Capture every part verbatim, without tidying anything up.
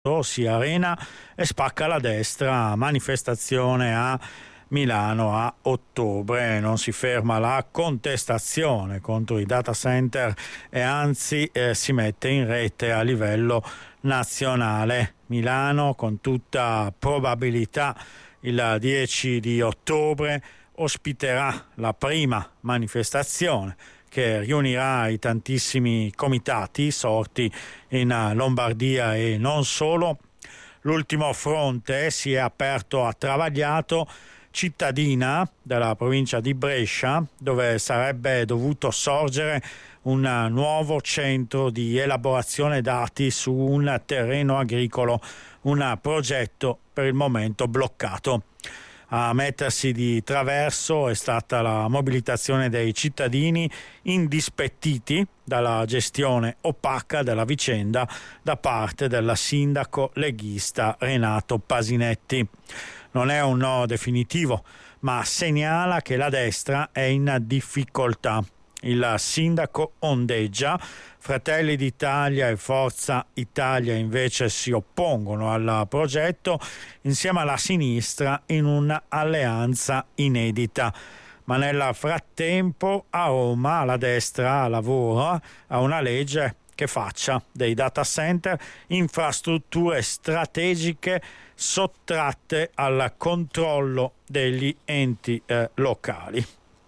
si arena e spacca la destra, manifestazione a Milano a ottobre. Non si ferma la contestazione contro i data center e anzi eh, si mette in rete a livello nazionale. Milano con tutta probabilità il dieci di ottobre ospiterà la prima manifestazione che riunirà i tantissimi comitati sorti in Lombardia e non solo. L'ultimo fronte si è aperto a Travagliato, cittadina della provincia di Brescia, dove sarebbe dovuto sorgere un nuovo centro di elaborazione dati su un terreno agricolo, un progetto per il momento bloccato. A mettersi di traverso è stata la mobilitazione dei cittadini indispettiti dalla gestione opaca della vicenda da parte del sindaco leghista Renato Pasinetti. Non è un no definitivo, ma segnala che la destra è in difficoltà. Il sindaco ondeggia, Fratelli d'Italia e Forza Italia invece si oppongono al progetto insieme alla sinistra in un'alleanza inedita. Ma nel frattempo a Roma la destra lavora a una legge che faccia dei data center infrastrutture strategiche sottratte al controllo degli enti eh, locali.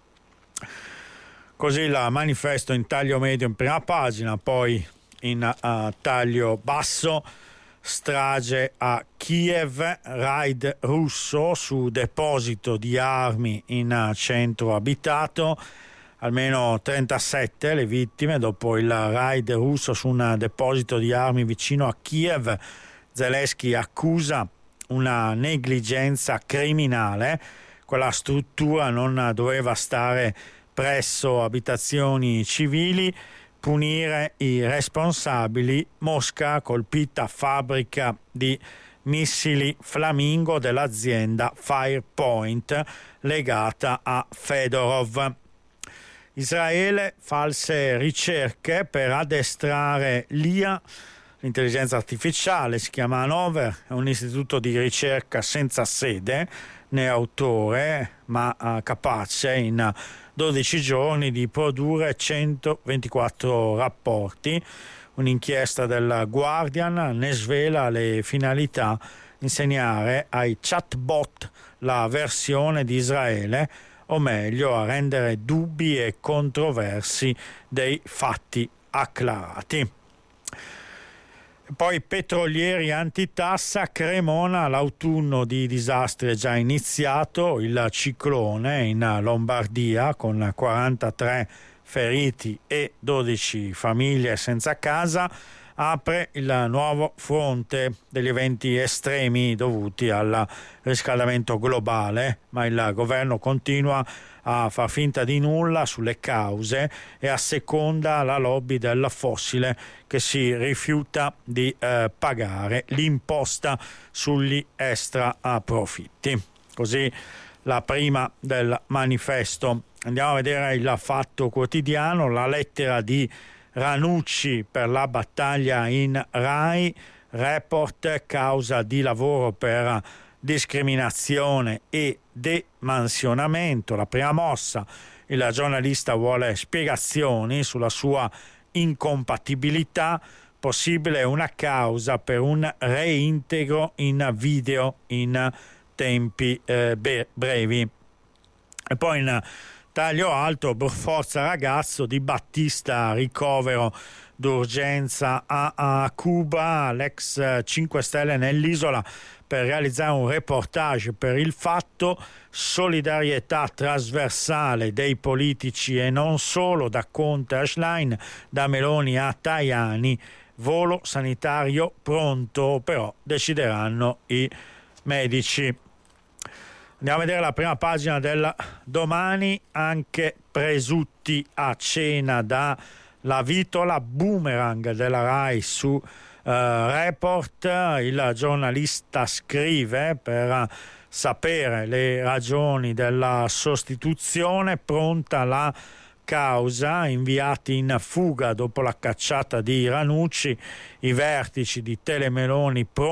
Così il manifesto in taglio medio in prima pagina, poi in uh, taglio basso: strage a Kiev, raid russo su deposito di armi in uh, centro abitato, almeno trentasette le vittime dopo il raid russo su un deposito di armi vicino a Kiev. Zelensky accusa una negligenza criminale, quella struttura non doveva stare presso abitazioni civili, punire i responsabili. Mosca colpita fabbrica di missili Flamingo dell'azienda Firepoint legata a Fedorov. Israele, false ricerche per addestrare l'I A, l'intelligenza artificiale, si chiama Hanover, è un istituto di ricerca senza sede né autore, ma uh, capace in dodici giorni di produrre centoventiquattro rapporti. Un'inchiesta del Guardian ne svela le finalità: insegnare ai chatbot la versione di Israele, o meglio a rendere dubbi e controversi dei fatti acclarati. Poi petrolieri antitassa, Cremona, l'autunno di disastri è già iniziato, il ciclone in Lombardia con quarantatré feriti e dodici famiglie senza casa apre il nuovo fronte degli eventi estremi dovuti al riscaldamento globale, ma il governo continua a far finta di nulla sulle cause e asseconda la lobby del fossile che si rifiuta di eh, pagare l'imposta sugli extra profitti. Così la prima del manifesto. Andiamo a vedere il Fatto Quotidiano, la lettera di Ranucci per la battaglia in Rai, report causa di lavoro per discriminazione e demansionamento. La prima mossa: il giornalista vuole spiegazioni sulla sua incompatibilità, possibile una causa per un reintegro in video in tempi eh, brevi. E poi in taglio alto, Forza Ragazzo, Di Battista ricovero d'urgenza a, a Cuba, l'ex cinque Stelle nell'isola per realizzare un reportage per Il Fatto. Solidarietà trasversale dei politici e non solo, da Conte a Schlein, da Meloni a Tajani, volo sanitario pronto, però decideranno i medici. Andiamo a vedere la prima pagina del Domani, anche Presutti a cena da La Vitola, boomerang della Rai su uh, Report. Il giornalista scrive per sapere le ragioni della sostituzione, pronta la causa, inviati in fuga dopo la cacciata di Ranucci, i vertici di Telemeloni pronti